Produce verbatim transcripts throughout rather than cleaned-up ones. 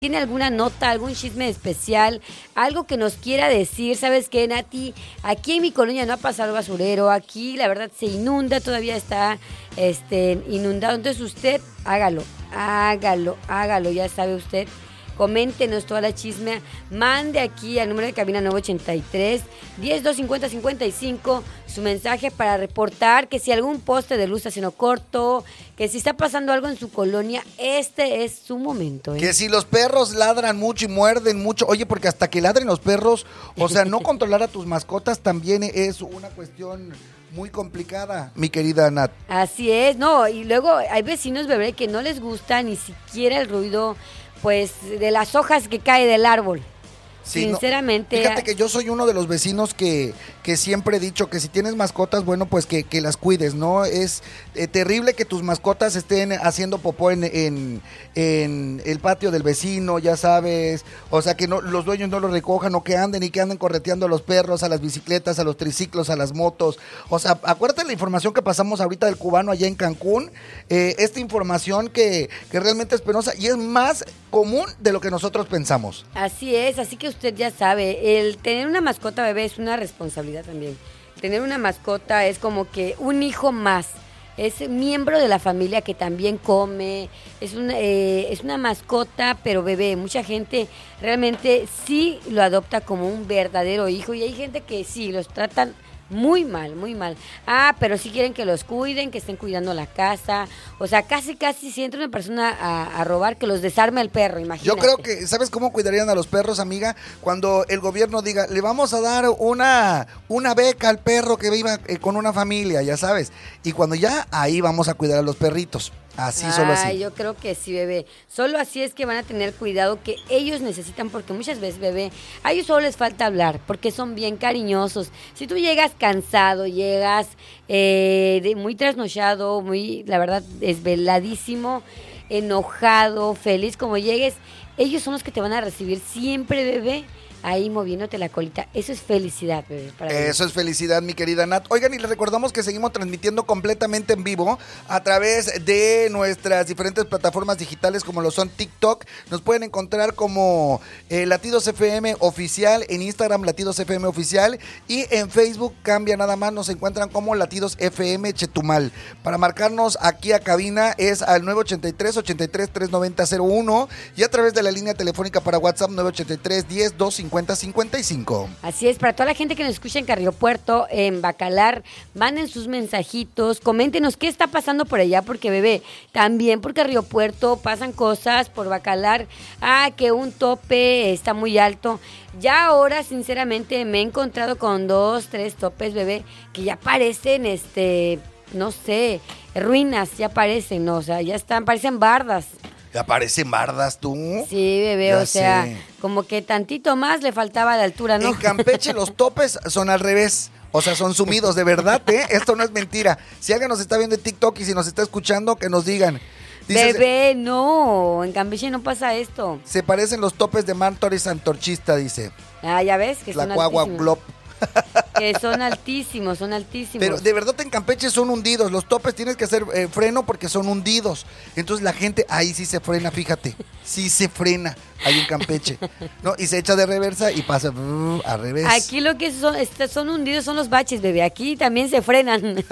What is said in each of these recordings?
¿Tiene alguna nota, algún chisme especial, algo que nos quiera decir? ¿Sabes qué, Nati? Aquí en mi colonia no ha pasado basurero, aquí la verdad se inunda, todavía está este, inundado. Entonces usted hágalo, hágalo, hágalo, ya sabe usted. Coméntenos toda la chisme, mande aquí al número de cabina nueve ochenta y tres, diez dos cincuenta cincuenta y cinco su mensaje para reportar que si algún poste de luz está haciendo corto, que si está pasando algo en su colonia, este es su momento. ¿eh? Que si los perros ladran mucho y muerden mucho, oye, porque hasta que ladren los perros, o sea, no controlar a tus mascotas también es una cuestión muy complicada, mi querida Nat. Así es, no, y luego hay vecinos, bebé, que no les gusta ni siquiera el ruido, pues, de las hojas que cae del árbol. Sí, sinceramente. No. Fíjate que yo soy uno de los vecinos que, que siempre he dicho que si tienes mascotas, bueno, pues que, que las cuides, ¿no? Es eh, terrible que tus mascotas estén haciendo popó en, en, en el patio del vecino, ya sabes. O sea, que no, los dueños no los recojan o que anden y que anden correteando a los perros, a las bicicletas, a los triciclos, a las motos. O sea, acuérdate la información que pasamos ahorita del cubano allá en Cancún. Eh, esta información que, que realmente es penosa y es más común de lo que nosotros pensamos. Así es, así que usted ya sabe, el tener una mascota, bebé, es una responsabilidad también. Tener una mascota es como que un hijo más, es miembro de la familia que también come, es una, eh, es una mascota, pero bebé, mucha gente realmente sí lo adopta como un verdadero hijo y hay gente que sí, los tratan muy mal, muy mal. Ah, pero sí quieren que los cuiden, que estén cuidando la casa. O sea, casi, casi si entra una persona a, a robar, que los desarme el perro, imagínate. Yo creo que, ¿sabes cómo cuidarían a los perros, amiga? Cuando el gobierno diga, le vamos a dar una, una beca al perro que viva eh, con una familia, ya sabes. Y cuando ya, ahí vamos a cuidar a los perritos. Así, Ay, solo así. Yo creo que sí, bebé. Solo así es que van a tener cuidado que ellos necesitan, porque muchas veces, bebé, a ellos solo les falta hablar, porque son bien cariñosos. Si tú llegas cansado, llegas eh, de, muy trasnochado, muy, la verdad, desveladísimo, enojado, feliz, como llegues, ellos son los que te van a recibir siempre, bebé, ahí moviéndote la colita. Eso es felicidad, bebé. Para Eso es felicidad, mi querida Nat. Oigan, y les recordamos que seguimos transmitiendo completamente en vivo a través de nuestras diferentes plataformas digitales como lo son TikTok. Nos pueden encontrar como eh, Latidos F M Oficial, en Instagram Latidos F M Oficial y en Facebook cambia nada más, nos encuentran como Latidos F M Chetumal. Para marcarnos aquí a cabina es al nueve ochenta y tres, ochenta y tres, trescientos noventa, cero uno y a través de la línea telefónica para WhatsApp nueve ochenta y tres, diez, dos cincuenta, cincuenta y cinco. Así es, para toda la gente que nos escucha en Carrillo Puerto, en Bacalar, manden sus mensajitos, coméntenos qué está pasando por allá, porque bebé, también por Carrillo Puerto pasan cosas, por Bacalar, ah, que un tope está muy alto. Ya ahora, sinceramente, me he encontrado con dos, tres topes, bebé, que ya parecen, este, no sé, ruinas, ya parecen, ¿no? O sea, ya están, parecen bardas. ¿Ya parecen bardas tú? Sí, bebé, ya o sea, sé. Como que tantito más le faltaba de altura, ¿no? En Campeche los topes son al revés. O sea, son sumidos, de verdad, ¿eh? Esto no es mentira. Si alguien nos está viendo en TikTok y si nos está escuchando, que nos digan. Dices, bebé, no, en Campeche no pasa esto. Se parecen los topes de Mantoris Antorchista, dice. Ah, ya ves, que La son Cuagua altísimos. Glop. Que son altísimos, son altísimos. Pero de verdad en Campeche son hundidos. Los topes tienes que hacer eh, freno porque son hundidos. Entonces la gente ahí sí se frena, fíjate. Sí se frena ahí en Campeche. ¿No? Y se echa de reversa y pasa brrr, al revés. Aquí lo que son, este, son hundidos son los baches, bebé. Aquí también se frenan.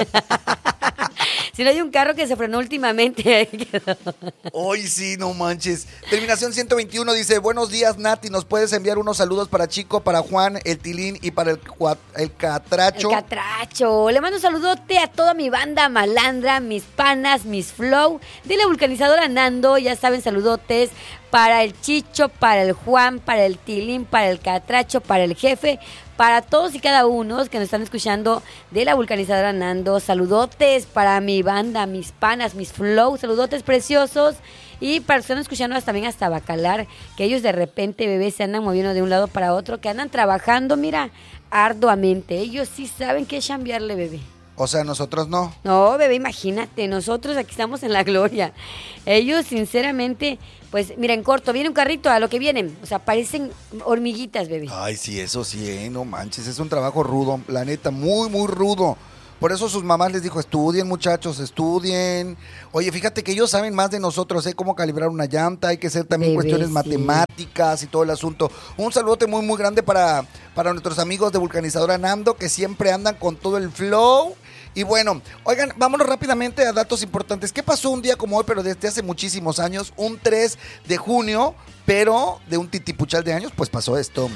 Si no hay un carro que se frenó últimamente. Hoy sí, no manches. Terminación ciento veintiuno dice, buenos días, Nati, ¿nos puedes enviar unos saludos para Chico, para Juan, el Tilín y para el, el Catracho? El Catracho. Le mando un saludote a toda mi banda malandra, mis panas, mis flow, de la vulcanizadora Nando. Ya saben, saludotes para el Chicho, para el Juan, para el Tilín, para el Catracho, para el jefe, para todos y cada uno que nos están escuchando de la vulcanizadora Nando. Saludotes para mi banda, mis panas, mis flow, saludotes preciosos. Y para los que están escuchando también hasta Bacalar, que ellos de repente, bebé, se andan moviendo de un lado para otro, que andan trabajando, mira, arduamente. Ellos sí saben qué chambearle, bebé. O sea, nosotros no. No, bebé, imagínate, nosotros aquí estamos en la gloria. Ellos, sinceramente, pues, mira, en corto, viene un carrito a lo que vienen. O sea, parecen hormiguitas, bebé. Ay, sí, eso sí, ¿eh? No manches, es un trabajo rudo, la neta, muy, muy rudo. Por eso sus mamás les dijo, estudien muchachos, estudien. Oye, fíjate que ellos saben más de nosotros, ¿eh? Cómo calibrar una llanta, hay que hacer también Bebé, cuestiones sí. matemáticas y todo el asunto. Un saludote muy, muy grande para, para nuestros amigos de Vulcanizadora Nando, que siempre andan con todo el flow. Y bueno, oigan, vámonos rápidamente a datos importantes. ¿Qué pasó un día como hoy, pero desde hace muchísimos años? Un tres de junio, pero de un titipuchal de años, pues pasó esto.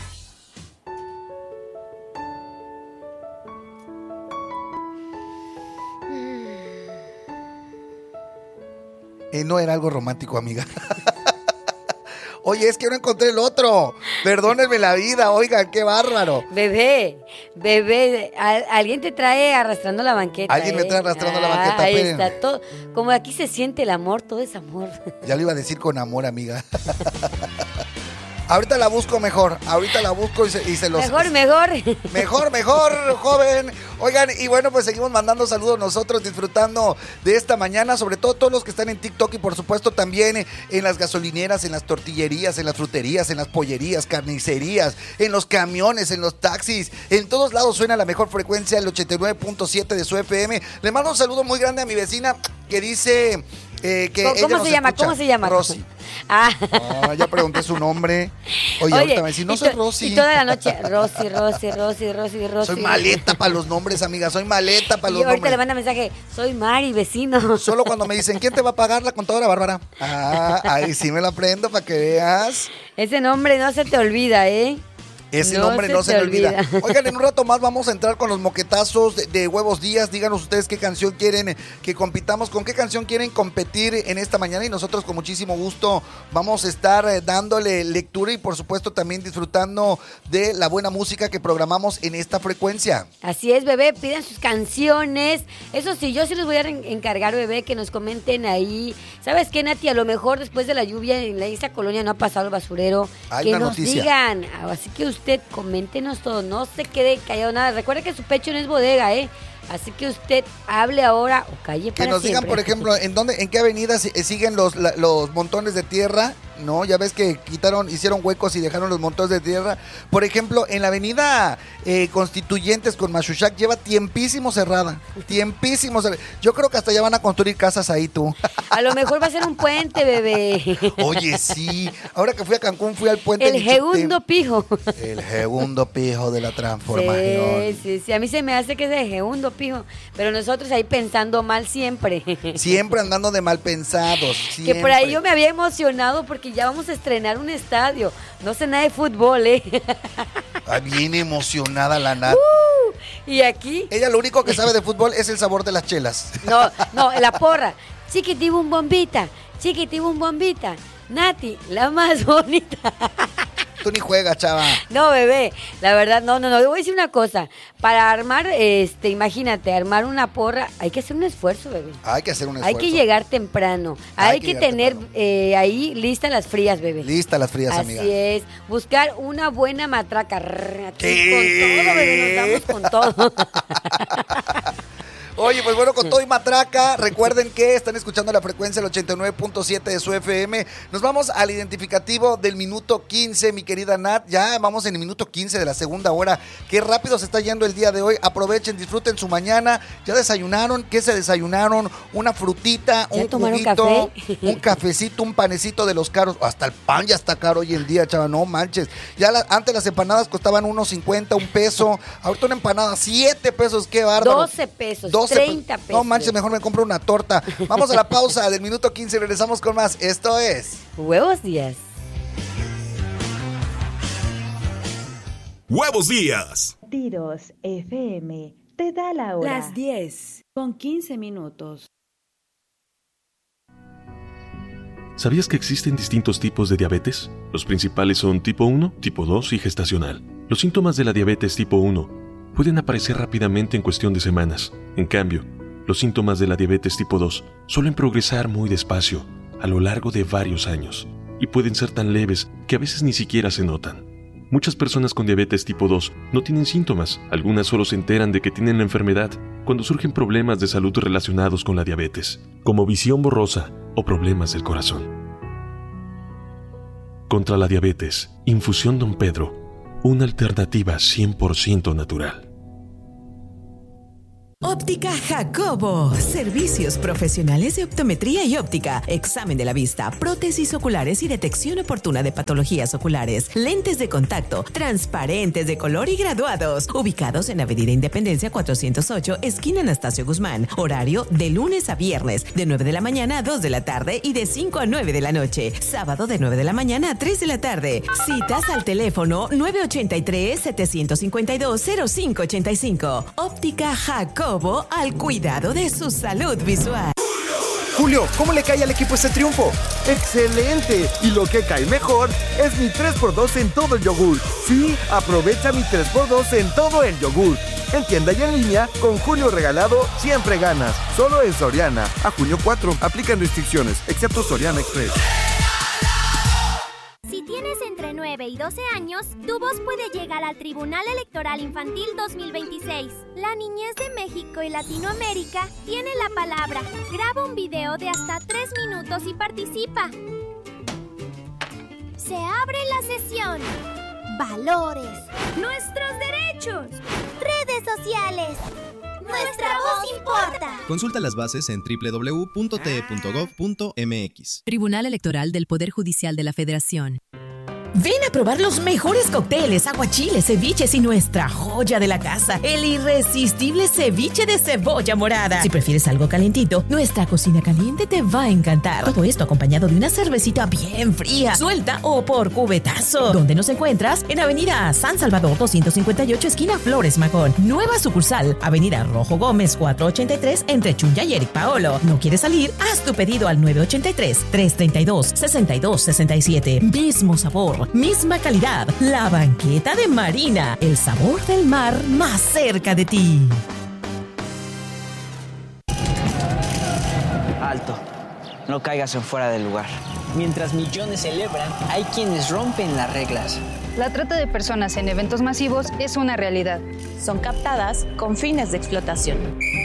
Eh, no era algo romántico, amiga. Oye, es que no encontré el otro. Perdónenme la vida, oigan, qué bárbaro. Bebé, bebé, a- alguien te trae arrastrando la banqueta. Alguien me ¿eh? trae arrastrando la Ah, banqueta, Ahí esperen. está todo. Como aquí se siente el amor, todo es amor. Ya lo iba a decir con amor, amiga. Ahorita la busco mejor. Ahorita la busco y se, y se los... Mejor, mejor. Mejor, mejor, joven. Oigan, y bueno, pues seguimos mandando saludos nosotros, disfrutando de esta mañana, sobre todo todos los que están en TikTok y por supuesto también en las gasolineras, en las tortillerías, en las fruterías, en las pollerías, carnicerías, en los camiones, en los taxis. En todos lados suena la mejor frecuencia, el ochenta y nueve punto siete de su F M. Le mando un saludo muy grande a mi vecina que dice... Eh, que ¿Cómo, ella cómo nos se llama? escucha. ¿Cómo se llama? Rosy. Ah. Ah, ya pregunté su nombre. Oye, ahorita me dice, no y soy to- Rosy. Y toda la noche, Rosy, Rosy, Rosy, Rosy, Rosy. Soy maleta para los nombres, amiga. Soy maleta para Y los ahorita nombres. le manda mensaje, soy Mari, vecino. Solo cuando me dicen, ¿quién te va a pagar la contadora, Bárbara? Ah, ahí sí me la aprendo para que veas. Ese nombre no se te olvida, ¿eh? Ese No nombre se no se te me olvida. olvida. Oigan, en un rato más vamos a entrar con los moquetazos de, de Huevos Díaz. Díganos ustedes qué canción quieren que compitamos, con qué canción quieren competir en esta mañana y nosotros con muchísimo gusto vamos a estar eh, dándole lectura y por supuesto también disfrutando de la buena música que programamos en esta frecuencia. Así es, bebé, pidan sus canciones. Eso sí, yo sí les voy a re- encargar, bebé, que nos comenten ahí. ¿Sabes qué, Nati? A lo mejor después de la lluvia en la esa colonia no ha pasado el basurero. Hay que una nos noticia. digan. Así que usted coméntenos todo, no se quede callado nada. Recuerde que su pecho no es bodega, ¿eh? Así que usted hable ahora o calle Que para nos digan, siempre. por ejemplo, en dónde, en qué avenida si- siguen los, la- los montones de tierra, ¿no? Ya ves que quitaron, hicieron huecos y dejaron los montones de tierra. Por ejemplo, en la avenida eh, Constituyentes con Machuchac lleva tiempísimo cerrada, tiempísimo cerrada. Yo creo que hasta ya van a construir casas ahí, tú. A lo mejor va a ser un puente, bebé. Oye, sí. Ahora que fui a Cancún, fui al puente. El Nichupté. segundo pijo. El segundo pijo de la transformación. Sí, sí, sí. A mí se me hace que es el segundo pijo. Pero nosotros ahí pensando mal siempre. Siempre andando de mal pensados. Que por ahí siempre. yo me había emocionado porque ya vamos a estrenar un estadio. No sé nada de fútbol, ¿eh? Ah, bien emocionada la Nat. Uh, y aquí, Ella lo único que sabe de fútbol es el sabor de las chelas. no, no, la porra. Chiquitibum bombita, chiquitibum bombita. Nati, la más bonita. Tú ni juegas, chava. No, bebé, la verdad, no, no, no. Le voy a decir una cosa. Para armar, este, imagínate, armar una porra, hay que hacer un esfuerzo, bebé. Hay que hacer un Hay esfuerzo. que llegar temprano. Hay, Hay que que, llegar tener temprano. eh, ahí listas las frías, bebé. Lista las frías, Así amiga. es. Buscar una buena matraca. Rrr, aquí ¿Qué? con todo, bebé, nos damos con todo. Oye, pues bueno, con todo y matraca, recuerden que están escuchando la frecuencia del ochenta y nueve punto siete de su F M. Nos vamos al identificativo del minuto quince, mi querida Nat. Ya vamos en el minuto quince de la segunda hora. Qué rápido se está yendo el día de hoy. Aprovechen, disfruten su mañana. ¿Ya desayunaron? ¿Qué se desayunaron? Una frutita, ¿Ya un tomaron juguito, café? un cafecito, un panecito de los caros. Hasta el pan ya está caro hoy en día, chaval. No manches. Ya la- antes las empanadas costaban uno cincuenta, un peso. Ahorita una empanada, siete pesos. Qué bárbaro. doce pesos, doce treinta pe- pesos. No manches, mejor me compro una torta. Vamos a la pausa del minuto quince y regresamos con más. Esto es... Huevos días. Huevos Días. Tiros F M te da la hora. Las diez con quince minutos. ¿Sabías que existen distintos tipos de diabetes? Los principales son tipo uno, tipo dos y gestacional. Los síntomas de la diabetes tipo uno pueden aparecer rápidamente en cuestión de semanas. En cambio, los síntomas de la diabetes tipo dos suelen progresar muy despacio, a lo largo de varios años, y pueden ser tan leves que a veces ni siquiera se notan. Muchas personas con diabetes tipo dos no tienen síntomas, algunas solo se enteran de que tienen la enfermedad cuando surgen problemas de salud relacionados con la diabetes, como visión borrosa o problemas del corazón. Contra la diabetes, Infusión Don Pedro, una alternativa cien por ciento natural. Óptica Jacobo. Servicios profesionales de optometría y óptica. Examen de la vista, prótesis oculares y detección oportuna de patologías oculares. Lentes de contacto, transparentes de color y graduados. Ubicados en Avenida Independencia cuatrocientos ocho, esquina Anastasio Guzmán. Horario de lunes a viernes, de nueve de la mañana a dos de la tarde y de cinco a nueve de la noche. Sábado de nueve de la mañana a tres de la tarde. Citas al teléfono nueve ochenta y tres, setecientos cincuenta y dos, cero cinco ochenta y cinco. Óptica Jacobo. Al cuidado de su salud visual. Julio, ¿cómo le cae al equipo este triunfo? ¡Excelente! Y lo que cae mejor es mi tres por dos en todo el yogur. Sí, aprovecha mi tres por dos en todo el yogur. En tienda y en línea, con Julio regalado, siempre ganas. Solo en Soriana. A junio cuatro. Aplican restricciones, excepto Soriana Express. Si tienes entre nueve y doce años, tu voz puede llegar al Tribunal Electoral Infantil dos mil veintiséis. La niñez de México y Latinoamérica tiene la palabra. Graba un video de hasta tres minutos y participa. Se abre la sesión. Valores. Nuestros derechos. Redes sociales. Nuestra voz importa. Consulta las bases en doble u doble u doble u punto t e punto gov punto m x. Tribunal Electoral del Poder Judicial de la Federación. Ven a probar los mejores cócteles, aguachiles, ceviches y nuestra joya de la casa, el irresistible ceviche de cebolla morada. Si prefieres algo calentito, nuestra cocina caliente te va a encantar. Todo esto acompañado de una cervecita bien fría, suelta o por cubetazo. ¿Dónde nos encuentras? En Avenida San Salvador doscientos cincuenta y ocho, esquina Flores Magón. Nueva sucursal, Avenida Rojo Gómez cuatrocientos ochenta y tres, entre Chunya y Eric Paolo. ¿No quieres salir? Haz tu pedido al nueve ochenta y tres, trescientos treinta y dos, sesenta y dos sesenta y siete. Mismo sabor, misma calidad. La Banqueta de Marina, el sabor del mar más cerca de ti. Alto, no caigas en fuera del lugar. Mientras millones celebran, hay quienes rompen las reglas. La trata de personas en eventos masivos es una realidad. Son captadas con fines de explotación.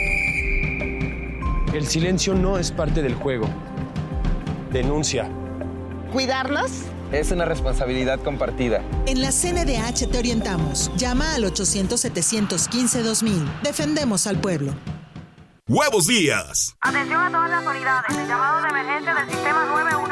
El silencio no es parte del juego. Denuncia. ¿Cuidarnos? Es una responsabilidad compartida. En la C N D H te orientamos. Llama al ochocientos, setecientos quince, dos mil. Defendemos al pueblo. ¡Huevos Días! Atención a todas las unidades. El llamado de emergencia del sistema nueve uno